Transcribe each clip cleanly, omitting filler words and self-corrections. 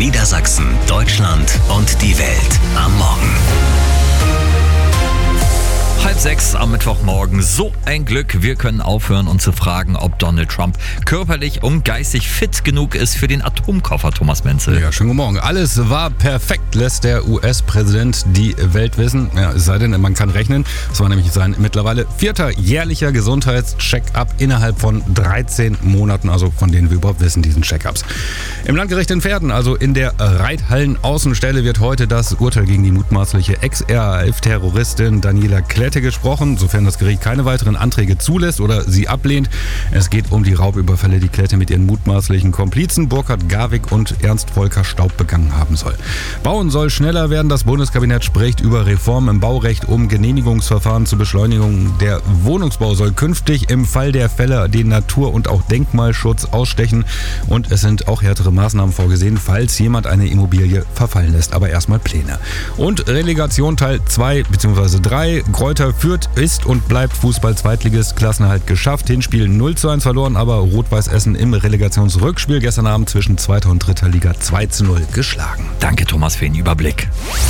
Niedersachsen, Deutschland und die Welt am Morgen. 5:30 am Mittwochmorgen. So ein Glück, wir können aufhören und zu fragen, ob Donald Trump körperlich und geistig fit genug ist für den Atomkoffer, Thomas Menzel. Ja, schönen guten Morgen. Alles war perfekt, lässt der US-Präsident die Welt wissen. Ja, es sei denn, man kann rechnen. Es war nämlich sein mittlerweile 4. jährlicher Gesundheitscheck-up innerhalb von 13 Monaten, also von denen wir überhaupt wissen, diesen Check-ups. Im Landgericht in Verden, also in der Reithallen-Außenstelle, wird heute das Urteil gegen die mutmaßliche Ex-RAF-Terroristin Daniela Klette gesprochen, sofern das Gericht keine weiteren Anträge zulässt oder sie ablehnt. Es geht um die Raubüberfälle, die Klette mit ihren mutmaßlichen Komplizen Burkhard Garwig und Ernst Volker Staub begangen haben soll. Bauen soll schneller werden. Das Bundeskabinett spricht über Reformen im Baurecht, um Genehmigungsverfahren zur Beschleunigung. Der Wohnungsbau soll künftig im Fall der Fälle den Natur- und auch Denkmalschutz ausstechen. Und es sind auch härtere Maßnahmen vorgesehen, falls jemand eine Immobilie verfallen lässt. Aber erstmal Pläne. Und Relegation Teil 2 bzw. 3. Greuther Fürth ist und bleibt Fußball-Zweitligist, Klassenerhalt geschafft. Hinspiel 0:1 verloren, aber Rot-Weiß Essen im Relegationsrückspiel gestern Abend zwischen 2. und 3. Liga 2:0 geschlagen. Danke, Thomas, für den Überblick.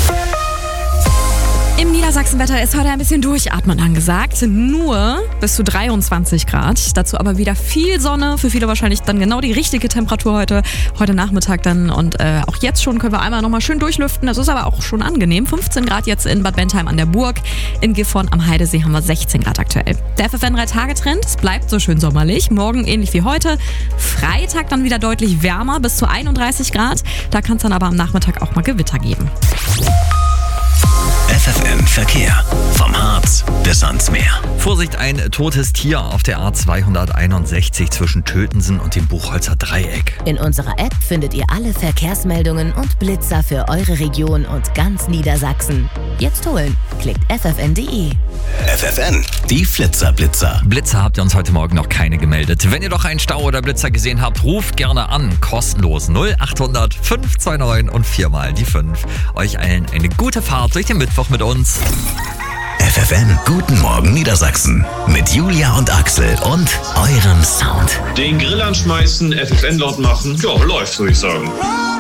Im Niedersachsenwetter ist heute ein bisschen Durchatmen angesagt. Nur bis zu 23 Grad. Dazu aber wieder viel Sonne. Für viele wahrscheinlich dann genau die richtige Temperatur heute Nachmittag dann. Und auch jetzt schon können wir einmal nochmal schön durchlüften. Das ist aber auch schon angenehm. 15 Grad jetzt in Bad Bentheim an der Burg. In Gifhorn am Heidesee haben wir 16 Grad aktuell. Der FFN 3-Tage-Trend. Es bleibt so schön sommerlich. Morgen ähnlich wie heute. Freitag dann wieder deutlich wärmer, bis zu 31 Grad. Da kann es dann aber am Nachmittag auch mal Gewitter geben. FFN Verkehr. Vom Harz bis ans Meer. Vorsicht, ein totes Tier auf der A261 zwischen Tötensen und dem Buchholzer Dreieck. In unserer App findet ihr alle Verkehrsmeldungen und Blitzer für eure Region und ganz Niedersachsen. Jetzt holen. Klickt ffn.de. FFN, die Flitzer-Blitzer. Blitzer habt ihr uns heute Morgen noch keine gemeldet. Wenn ihr doch einen Stau oder Blitzer gesehen habt, ruft gerne an. Kostenlos 0800 529 und 4 die 5. Euch allen eine gute Fahrt durch den Mittwoch mit uns. FFN, guten Morgen Niedersachsen. Mit Julia und Axel und eurem Sound. Den Grill anschmeißen, FFN laut machen. Ja, läuft, würde ich sagen.